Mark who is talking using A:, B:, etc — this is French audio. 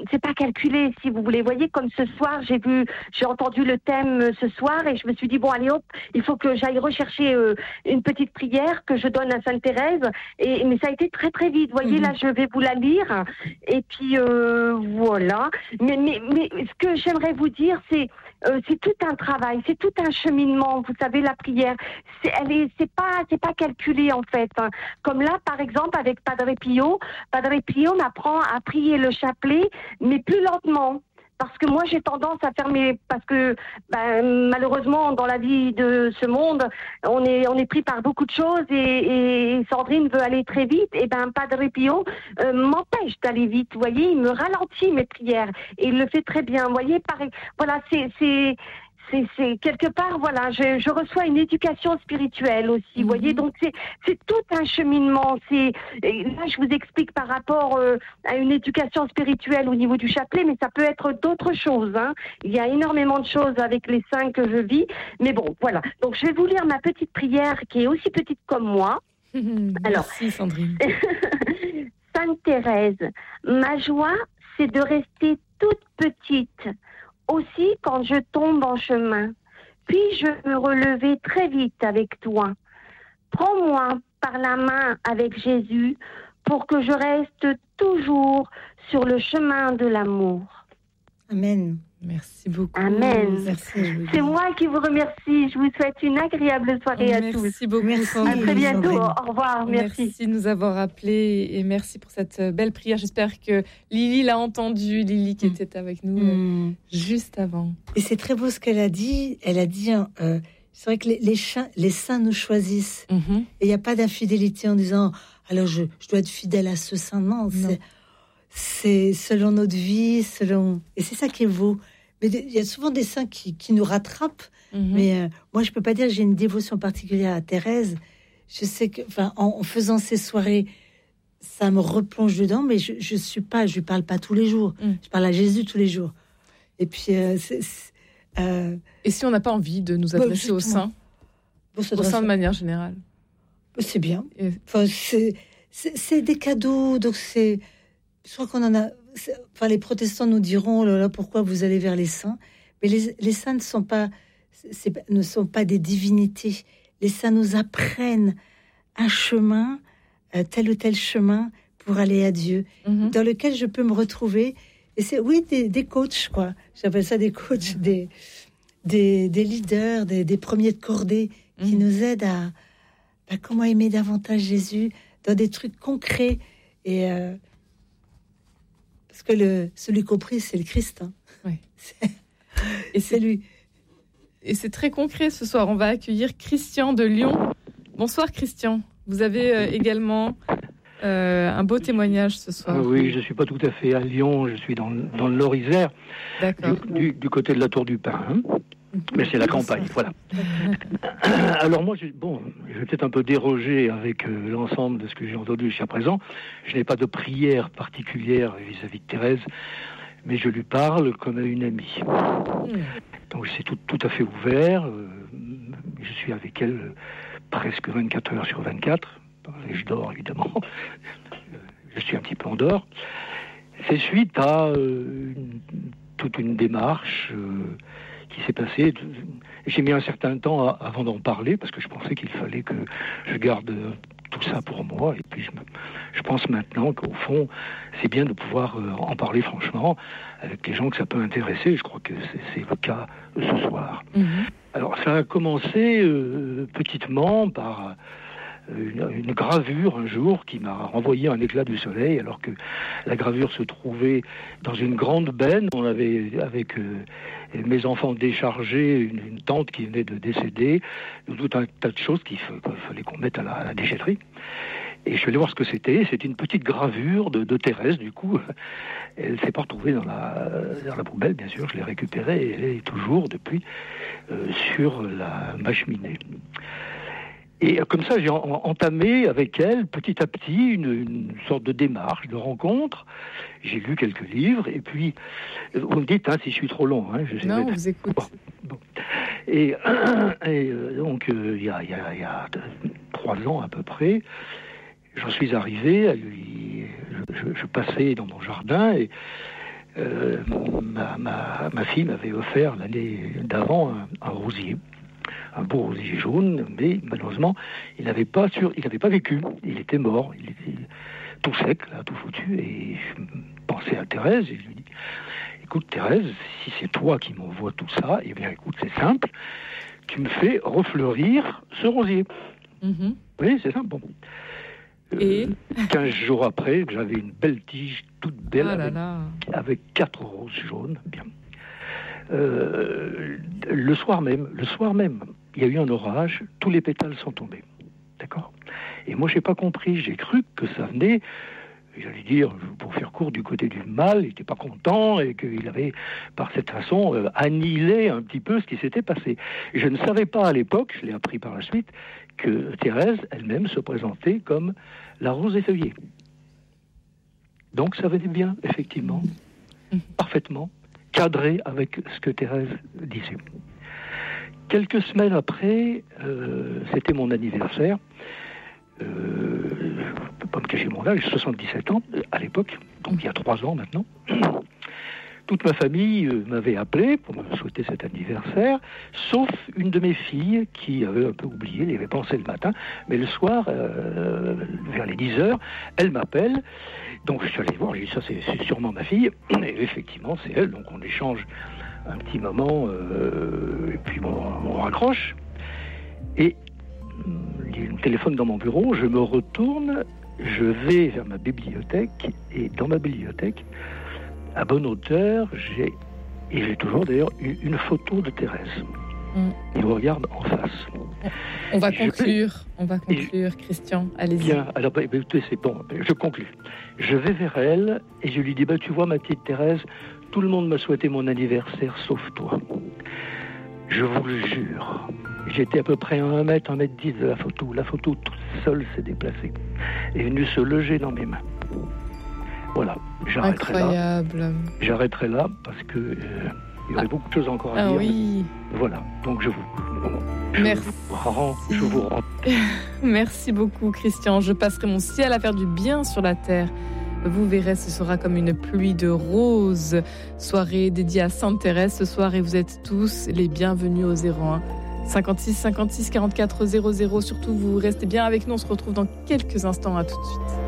A: c'est pas calculé, si vous voulez. Vous voyez, comme ce soir, j'ai entendu le thème ce soir et je me suis dit, bon, allez hop, il faut que j'aille rechercher une petite prière que je donne à Sainte Thérèse. Mais ça a été très très vite. Vous voyez, là, je vais vous la lire. Et puis, voilà. Mais ce que j'aimerais vous dire, c'est tout un travail, c'est tout un cheminement. Vous savez, la prière, c'est pas calculé, en fait. Hein. Comme là, par exemple, avec Padre Pio m'apprend à prier le chapelet, mais plus lentement. Parce que moi, j'ai tendance à parce que malheureusement, dans la vie de ce monde, on est pris par beaucoup de choses et Sandrine veut aller très vite. Et Padre Pio m'empêche d'aller vite. Vous voyez, il me ralentit mes prières et il le fait très bien. Vous voyez, pareil. Voilà, c'est quelque part, voilà, je reçois une éducation spirituelle aussi, vous voyez, donc c'est tout un cheminement. Là, je vous explique par rapport à une éducation spirituelle au niveau du chapelet, mais ça peut être d'autres choses. Hein. Il y a énormément de choses avec les saints que je vis, mais bon, voilà. Donc, je vais vous lire ma petite prière qui est aussi petite comme moi.
B: Merci, Sandrine.
A: Sainte Thérèse, ma joie, c'est de rester toute petite. Aussi quand je tombe en chemin, puis-je me relever très vite avec toi. Prends-moi par la main avec Jésus pour que je reste toujours sur le chemin de l'amour.
C: Amen.
B: Merci beaucoup.
A: Amen.
B: Merci,
A: c'est moi qui vous remercie. Je vous souhaite une agréable soirée à tous.
B: Merci beaucoup.
C: Merci.
A: À très bientôt.
C: Sandrine.
A: Au revoir. Merci
B: de nous avoir appelés et merci pour cette belle prière. J'espère que Lily l'a entendu. Lily qui était avec nous juste avant.
C: Et c'est très beau ce qu'elle a dit. Elle a dit, c'est vrai que les saints nous choisissent. Et il n'y a pas d'infidélité en disant, alors je dois être fidèle à ce saint. Non. C'est selon notre vie, et c'est ça qui est beau. Mais il y a souvent des saints qui nous rattrapent. Mais moi, je peux pas dire que j'ai une dévotion particulière à Thérèse. Je sais que, en faisant ces soirées, ça me replonge dedans. Mais je lui parle pas tous les jours. Je parle à Jésus tous les jours. Et puis,
B: et si on n'a pas envie de nous adresser aux saints, aux saints de manière générale,
C: c'est bien. C'est des cadeaux, donc c'est. Je crois qu'on en a. Les protestants nous diront, oh là là, pourquoi vous allez vers les saints? Mais les saints ne sont pas des divinités. Les saints nous apprennent un chemin, tel ou tel chemin pour aller à Dieu, dans lequel je peux me retrouver. Et c'est, des coachs, quoi. J'appelle ça des coachs, des leaders, des premiers de cordée qui nous aident à comment aimer davantage Jésus dans des trucs concrets. Et parce que celui compris, c'est le Christ. Hein.
B: Oui.
C: Et c'est lui.
B: Et c'est très concret ce soir. On va accueillir Christian de Lyon. Bonsoir Christian. Vous avez également un beau témoignage ce soir.
D: Oui, je ne suis pas tout à fait à Lyon. Je suis dans le Nord-Isère, du côté de la Tour du Pin. Hein. Mais c'est la campagne, voilà. Alors moi, je vais peut-être un peu déroger avec l'ensemble de ce que j'ai entendu jusqu'à présent. Je n'ai pas de prière particulière vis-à-vis de Thérèse, mais je lui parle comme à une amie. Donc c'est tout à fait ouvert. Je suis avec elle presque 24 heures sur 24. Et je dors, évidemment. Je suis un petit peu en dehors. C'est suite à toute une démarche qui s'est passée. J'ai mis un certain temps avant d'en parler, parce que je pensais qu'il fallait que je garde tout ça pour moi. Et puis je pense maintenant qu'au fond, c'est bien de pouvoir en parler franchement avec les gens que ça peut intéresser. Je crois que c'est le cas ce soir. Alors ça a commencé petitement par une gravure un jour qui m'a renvoyé un éclat du soleil, alors que la gravure se trouvait dans une grande benne. On avait, avec mes enfants, déchargé une tante qui venait de décéder, tout un tas de choses qu'il fallait qu'on mette à la déchetterie. Et je suis allé voir ce que c'était. C'était une petite gravure de Thérèse, du coup. Elle s'est pas retrouvée dans la poubelle, bien sûr. Je l'ai récupérée et elle est toujours, depuis, sur ma cheminée. Et comme ça, j'ai entamé avec elle, petit à petit, une sorte de démarche, de rencontre. J'ai lu quelques livres, et puis, vous me dites si je suis trop long.
B: Non, on vous écoute.
D: Bon. Et donc, il y a 3 ans à peu près, j'en suis arrivé à lui. Je passais dans mon jardin, et ma fille m'avait offert l'année d'avant un rosier, un beau rosier jaune, mais malheureusement, il n'avait pas vécu. Il était mort, il était tout sec, là, tout foutu. Et je pensais à Thérèse et je lui dis, écoute Thérèse, si c'est toi qui m'envoies tout ça, eh bien écoute, c'est simple, tu me fais refleurir ce rosier. Mm-hmm. Oui, c'est simple. Bon. Et 15 jours après, j'avais une belle tige toute belle avec 4 roses jaunes. Bien. Le soir même, il y a eu un orage, tous les pétales sont tombés. D'accord ? Et moi, j'ai pas compris. J'ai cru que ça venait, j'allais dire, pour faire court, du côté du mal. Il n'était pas content et qu'il avait, par cette façon, annihilé un petit peu ce qui s'était passé. Et je ne savais pas à l'époque, je l'ai appris par la suite, que Thérèse elle-même se présentait comme la rose effeuillée. Donc ça venait bien, effectivement, parfaitement, cadré avec ce que Thérèse disait. Quelques semaines après, c'était mon anniversaire. Je ne peux pas me cacher mon âge, j'ai 77 ans à l'époque, donc il y a 3 ans maintenant. Toute ma famille m'avait appelé pour me souhaiter cet anniversaire, sauf une de mes filles qui avait un peu oublié, elle y avait pensé le matin, mais le soir, vers les 10h, elle m'appelle. Donc je suis allé voir, j'ai dit ça c'est sûrement ma fille, et effectivement c'est elle, donc on échange un petit moment, et puis bon, on raccroche. Et il y a un téléphone dans mon bureau, je me retourne, je vais vers ma bibliothèque, et dans ma bibliothèque, à bonne hauteur, j'ai toujours d'ailleurs une photo de Thérèse. Il me regarde en face.
B: On va conclure, Christian, allez-y.
D: Bien, alors écoutez, c'est bon, je conclue. Je vais vers elle et je lui dis, tu vois ma petite Thérèse, tout le monde m'a souhaité mon anniversaire sauf toi. Je vous le jure. J'étais à peu près à 1m10 de la photo. La photo toute seule s'est déplacée. Est venue se loger dans mes mains. Voilà, j'arrêterai là parce que il y aurait beaucoup de choses encore à dire.
B: Oui.
D: Voilà, donc je vous rends.
B: Merci beaucoup, Christian. Je passerai mon ciel à faire du bien sur la terre. Vous verrez, ce sera comme une pluie de roses. Soirée dédiée à Sainte Thérèse ce soir et vous êtes tous les bienvenus au 01 56 56 44 00. Surtout, vous restez bien avec nous. On se retrouve dans quelques instants. À tout de suite.